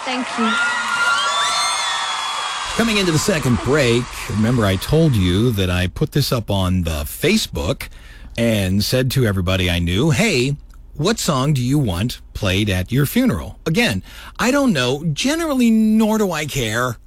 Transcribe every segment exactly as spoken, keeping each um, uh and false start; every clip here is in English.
Thank you. Coming into the second break, remember I told you that I put this up on the Facebook and said to everybody I knew, hey, what song do you want played at your funeral? Again, I don't know, generally, nor do I care,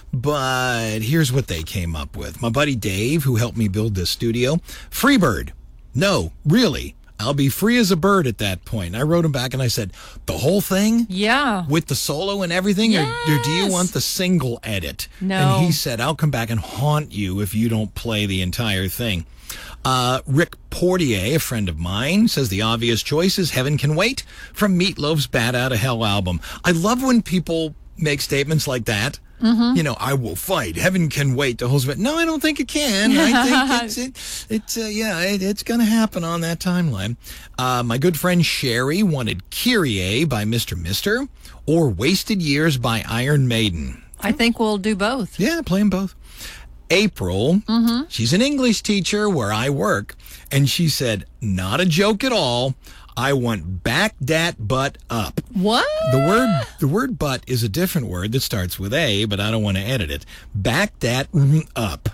but here's what they came up with. My buddy Dave, who helped me build this studio, Freebird. No, really. I'll be free as a bird at that point. I wrote him back and I said, the whole thing? Yeah. With the solo and everything? Yes. Or, or do you want the single edit? No. And he said, I'll come back and haunt you if you don't play the entire thing. Uh, Rick Portier, a friend of mine, says the obvious choice is Heaven Can Wait from Meatloaf's Bad Outta Hell album. I love when people make statements like that. Mm-hmm. You know, I will fight. Heaven can wait. The whole bit. No, I don't think it can. I think it's, it, it's uh, yeah, it, it's going to happen on that timeline. Uh, my good friend Sherry wanted Kyrie by Mister Mister or Wasted Years by Iron Maiden. I think we'll do both. Yeah, play them both. April, mm-hmm. she's an English teacher where I work, and she said, not a joke at all. I want back dat butt up. What? The word the word butt is a different word that starts with A, but I don't want to edit it. Back dat up.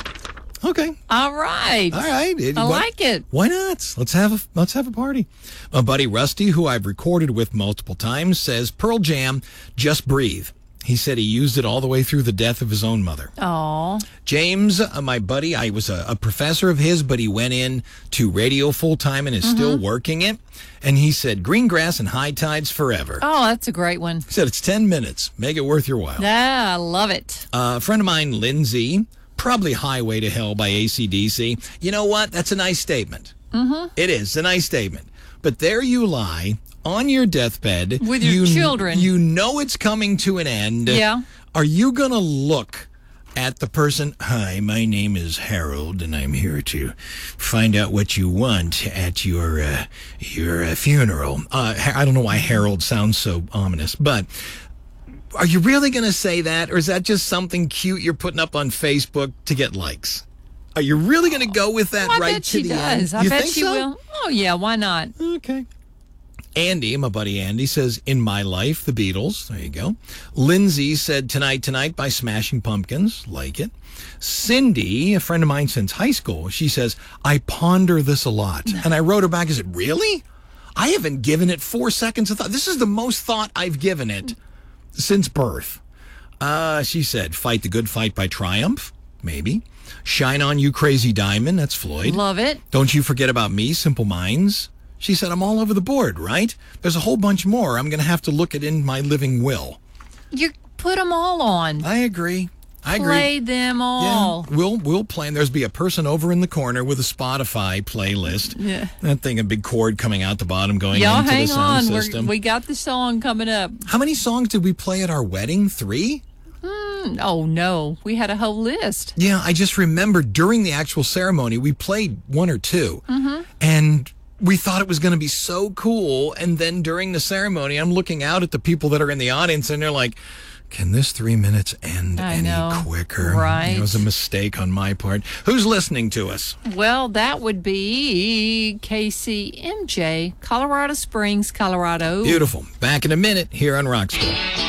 Okay. All right. All right. It, I what, like it. Why not? Let's have a let's have a party. My buddy Rusty, who I've recorded with multiple times, says Pearl Jam, Just Breathe. He said he used it all the way through the death of his own mother. Oh. James, uh, my buddy, I was a, a professor of his, but he went in to radio full time and is mm-hmm. still working it. And he said, Green Grass and High Tides Forever. Oh, that's a great one. He said, it's ten minutes. Make it worth your while. Yeah, I love it. Uh, a friend of mine, Lindsay, probably Highway to Hell by A C D C. You know what? That's a nice statement. Mm-hmm. It is a nice statement. But there you lie on your deathbed. With your you, children. You know it's coming to an end. Yeah. Are you going to look at the person, hi, my name is Harold, and I'm here to find out what you want at your uh, your uh, funeral. Uh, I don't know why Harold sounds so ominous, but are you really going to say that, or is that just something cute you're putting up on Facebook to get likes? Are you really going to go with that oh, I right bet to she the does. end? I You bet think she so? will. Oh, yeah, why not? Okay. Andy, my buddy Andy, says, In My Life, the Beatles. There you go. Lindsay said, Tonight, Tonight by Smashing Pumpkins. Like it. Cindy, a friend of mine since high school, she says, I ponder this a lot. And I wrote her back, I said, really? I haven't given it four seconds of thought. This is the most thought I've given it since birth. Uh, she said, Fight the Good Fight by Triumph. Maybe. Shine On You Crazy Diamond. That's Floyd. Love it. Don't You Forget About Me, Simple Minds. She said, I'm all over the board, right? There's a whole bunch more. I'm going to have to look at in my living will. You put them all on. I agree. I agree. Play them all. Yeah, we'll we'll play. And there's be a person over in the corner with a Spotify playlist. Yeah. That thing, a big cord coming out the bottom, going Y'all into hang the sound on. system. We're, we got the song coming up. How many songs did we play at our wedding? Three? Mm, oh, no. We had a whole list. Yeah, I just remember during the actual ceremony, we played one or two. Mm-hmm. And we thought it was going to be so cool. And then during the ceremony, I'm looking out at the people that are in the audience, and they're like, can this three minutes end I any know. quicker? Right. It was a mistake on my part. Who's listening to us? Well, that would be K C M J, Colorado Springs, Colorado. Beautiful. Back in a minute here on Rock School.